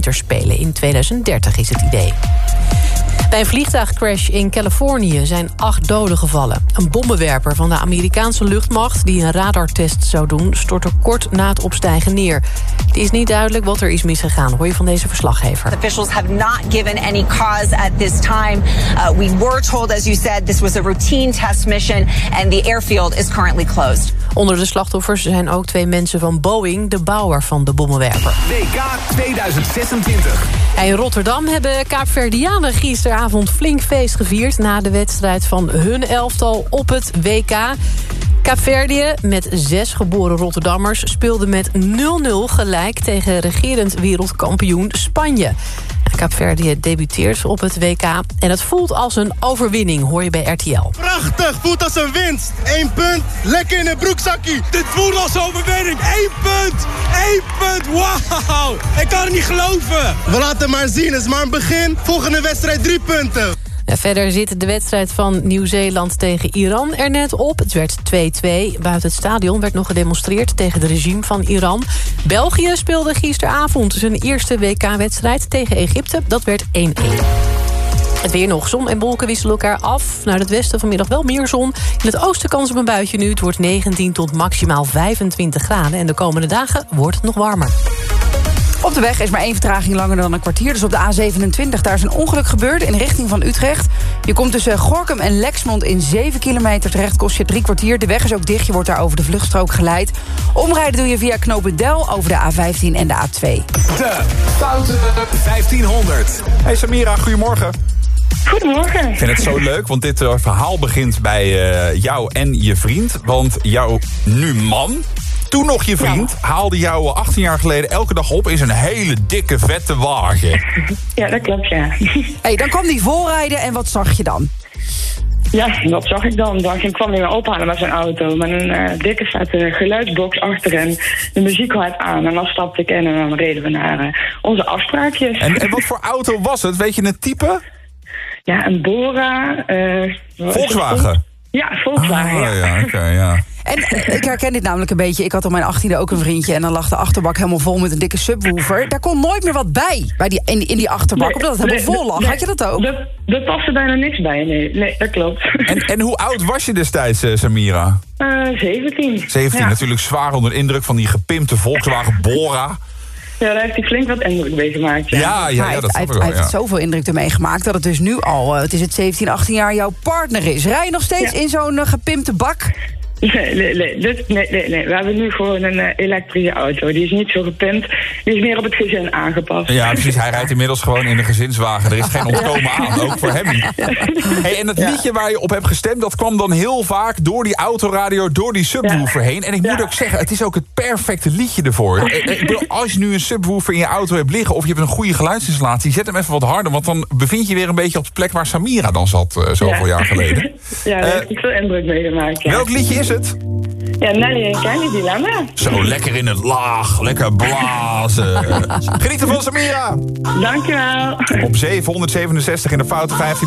Winterspelen. In 2030 is het idee. Bij een vliegtuigcrash in Californië zijn 8 doden gevallen. Een bommenwerper van de Amerikaanse luchtmacht die een radartest zou doen, stortte kort na het opstijgen neer. Het is niet duidelijk wat er is misgegaan, hoor je van deze verslaggever. Officials have not given any cause at this time. We were told, as you said, this was a routine test mission and the airfield is currently closed. Onder de slachtoffers zijn ook 2 mensen van Boeing, de bouwer van de bommenwerper. WK 2026. In Rotterdam hebben Kaapverdianen gisteravond flink feest gevierd na de wedstrijd van hun elftal op het WK. Kaapverdië, met 6 geboren Rotterdammers, speelde met 0-0 gelijk tegen regerend wereldkampioen Spanje. Kaapverdië debuteert op het WK en het voelt als een overwinning, hoor je bij RTL. Prachtig, voelt als een winst. 1 punt, lekker in het broekzakje. Dit voelt als overwinning. 1 punt, 1 punt, wauw. Ik kan het niet geloven. We laten maar zien, het is maar een begin. Volgende wedstrijd 3 punten. Verder zit de wedstrijd van Nieuw-Zeeland tegen Iran er net op. Het werd 2-2. Buiten het stadion werd nog gedemonstreerd tegen het regime van Iran. België speelde gisteravond zijn eerste WK-wedstrijd tegen Egypte. Dat werd 1-1. Het weer nog. Zon en wolken wisselen elkaar af. Naar het westen vanmiddag wel meer zon. In het oosten kans op een buitje nu. Het wordt 19 tot maximaal 25 graden. En de komende dagen wordt het nog warmer. Op de weg is maar 1 vertraging langer dan een kwartier. Dus op de A27, daar is een ongeluk gebeurd in richting van Utrecht. Je komt tussen Gorinchem en Lexmond in 7 kilometer terecht. Kost je 3 kwartier. De weg is ook dicht. Je wordt daar over de vluchtstrook geleid. Omrijden doe je via Knopendel over de A15 en de A2. De Foute 1500. Hey Samira, goedemorgen. Goedemorgen. Ik vind het zo leuk, want dit verhaal begint bij jou en je vriend. Want jouw nu man, toen nog je vriend, haalde jou 18 jaar geleden elke dag op in zijn hele dikke, vette wagen. Ja, dat klopt, ja. Hey, dan kwam die voorrijden en wat zag je dan? Ja, dat zag ik dan. Dan kwam hij me ophalen met zijn auto. Met een dikke vette geluidsbox achterin. De muziek hard aan. En dan stapte ik in en dan reden we naar onze afspraakjes. En wat voor auto was het? Weet je het type? Ja, een Bora. Volkswagen? Ja, Volkswagen, ja. Oké, ja. En ik herken dit namelijk een beetje. Ik had op mijn 18e ook een vriendje en dan lag de achterbak helemaal vol met een dikke subwoofer. Daar kon nooit meer wat bij in die achterbak, omdat het helemaal vol lag. Had je dat ook? Dat paste bijna niks bij, nee, dat klopt. En hoe oud was je destijds, Samira? 17. 17, natuurlijk zwaar onder indruk van die gepimpte Volkswagen Bora. Ja, daar heeft hij flink wat indruk mee gemaakt. Ja, dat hij heeft zoveel indruk ermee gemaakt dat het dus nu al, het is het 17, 18 jaar jouw partner is. Rij je nog steeds in zo'n gepimpte bak? Nee. We hebben nu gewoon een elektrische auto. Die is niet zo gepimpt. Die is meer op het gezin aangepast. Ja, precies. Hij rijdt inmiddels gewoon in een gezinswagen. Er is geen ontkomen aan, ook voor hem niet. Hey, en het liedje waar je op hebt gestemd, dat kwam dan heel vaak door die autoradio, door die subwoofer heen. En ik moet ook zeggen, het is ook het perfecte liedje ervoor. Ik bedoel, als je nu een subwoofer in je auto hebt liggen of je hebt een goede geluidsinstallatie, zet hem even wat harder, want dan bevind je weer een beetje op de plek waar Samira dan zat zoveel jaar geleden. Ja, daar heb ik veel indruk mee gemaakt. Ja. Welk liedje is het? Ja, Nelly en Kenny Dilemma. Zo, lekker in het laag, lekker blazen. Geniet ervan, Samira. Dankjewel. Op 767 in de Foute 15.